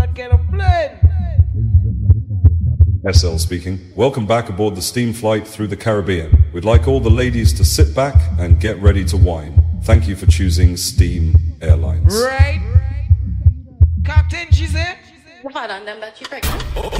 get a blend. SL speaking. Welcome back aboard the steam flight through the Caribbean. We'd like all the ladies to sit back and get ready to wine. Thank you for choosing Steam Airlines. Right? Captain, she said? Hold on, them that you pregnant.